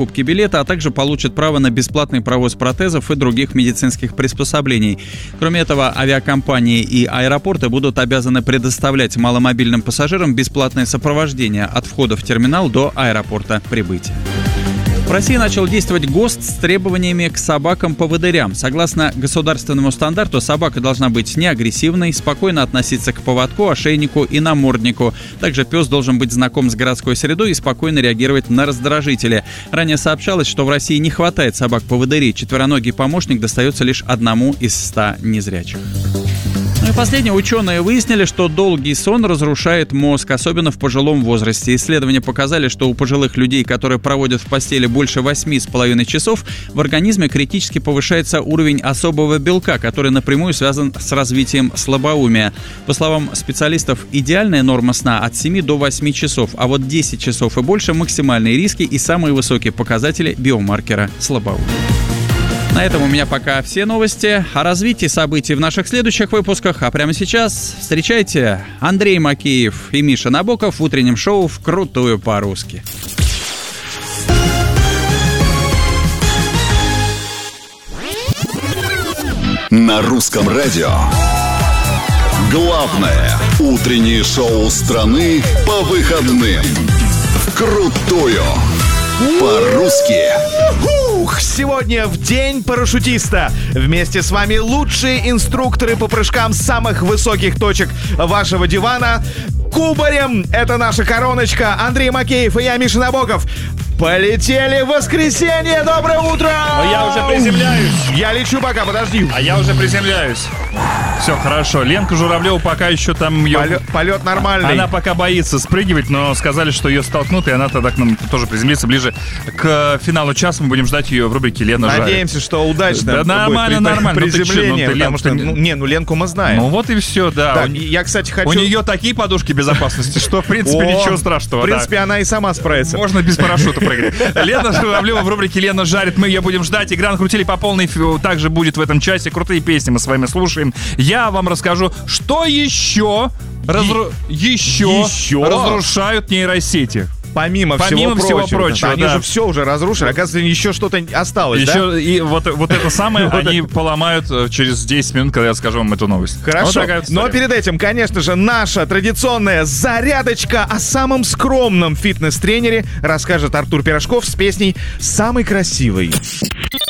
покупки билета, а также получат право на бесплатный провоз протезов и других медицинских приспособлений. Кроме этого, авиакомпании и аэропорты будут обязаны предоставлять маломобильным пассажирам бесплатное сопровождение от входа в терминал до аэропорта прибытия. В России начал действовать ГОСТ с требованиями к собакам-поводырям. Согласно государственному стандарту, собака должна быть неагрессивной, спокойно относиться к поводку, ошейнику и наморднику. Также пес должен быть знаком с городской средой и спокойно реагировать на раздражители. Ранее сообщалось, что в России не хватает собак-поводырей. Четвероногий помощник достается лишь 1 из 100 незрячих. И последнее. Ученые выяснили, что долгий сон разрушает мозг, особенно в пожилом возрасте. Исследования показали, что у пожилых людей, которые проводят в постели больше 8,5 часов, в организме критически повышается уровень особого белка, который напрямую связан с развитием слабоумия. По словам специалистов, идеальная норма сна от 7 до 8 часов, а вот 10 часов и больше – максимальные риски и самые высокие показатели биомаркера слабоумия. На этом у меня пока все новости. О развитии событий в наших следующих выпусках. А прямо сейчас встречайте Андрей Макеев и Миша Набоков в утреннем шоу «Вкрутую по-русски». На русском радио. Главное утреннее шоу страны по выходным. «Вкрутую по-русски». Сегодня в день парашютиста. Вместе с вами лучшие инструкторы по прыжкам с самых высоких точек вашего дивана. Кубарем это наша короночка. Андрей Макеев и я, Миша Набоков. Полетели в воскресенье. Доброе утро! Но я уже приземляюсь. Я лечу пока, подожди. А я уже приземляюсь. Все хорошо. Ленка Журавлева пока еще там... Полет нормальный. Она пока боится спрыгивать, но сказали, что ее столкнут, и она тогда к нам тоже приземлится ближе к финалу часа. Мы будем ждать ее в рубрике «Лена жарит». Надеемся, что удачно. Да нормально. Приземление, потому что... Ленку мы знаем. Ну вот и все, да. Так, я, кстати, хочу... У нее такие подушки безопасности, что, в принципе, ничего страшного. В принципе, она и сама справится. Можно без парашюта прыгать. Лена Журавлева в рубрике «Лена жарит». Мы ее будем ждать. Игра накрутили по полной. Также будет в этом часе. Крутые песни мы с вами слушаем. Я вам расскажу, что еще разрушают нейросети. Помимо всего прочего. Они же все уже разрушили. Оказывается, еще что-то осталось, еще, да? И вот это самое они поломают через 10 минут, когда я скажу вам эту новость. Хорошо. Но перед этим, конечно же, наша традиционная зарядочка о самом скромном фитнес-тренере расскажет Артур Пирожков с песней «Самый красивый».